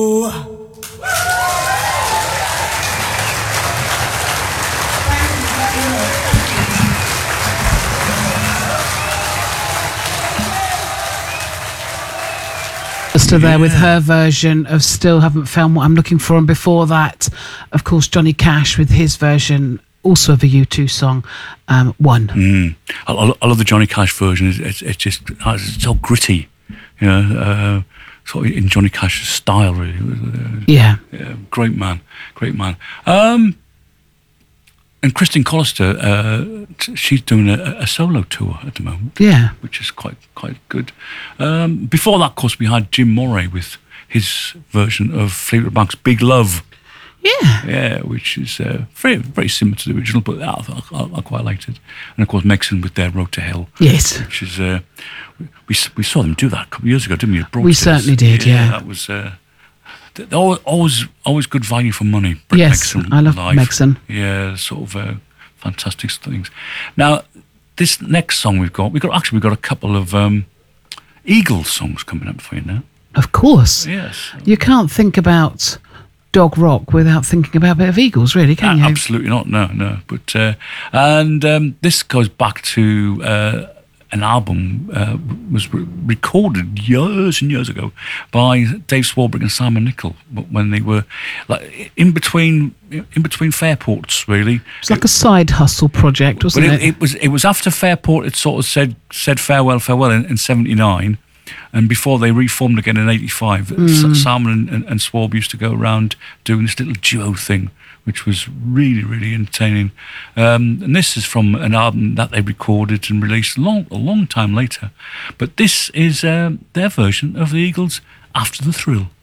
There with her version of Still Haven't Found What I'm Looking For, and before that, of course, Johnny Cash with his version also of a U2 song, One. I love the Johnny Cash version. It's just it's so gritty, you know, sort of in Johnny Cash's style, really. Yeah, great man. And Kristen Collister, she's doing a solo tour at the moment. Yeah, which is quite good. Before that, of course, we had Jim Moray with his version of Fleetwood Mac's "Big Love." Yeah, which is very similar to the original, but I quite liked it. And of course, Megson with their "Road to Hell." Yes, which is we saw them do that a couple of years ago, didn't we? We certainly did. Yeah, that was. Always good value for money. Yes, Megson I love live. Megson. Yeah, sort of fantastic things. Now, this next song we've got a couple of Eagles songs coming up for you now. Of course. Yes. You can't think about dog rock without thinking about a bit of Eagles, really, can you? Absolutely not. No. But this goes back to. An album was recorded years and years ago by Dave Swarbrick and Simon Nicol when they were like in between Fairports, really. It's like a side hustle project, wasn't it? It was after Fairport had sort of said farewell in 79, and before they reformed again in 85. Simon and Swarb used to go around doing this little duo thing, which was really, really entertaining. And this is from an album that they recorded and released a long time later. But this is their version of the Eagles' After the Thrill.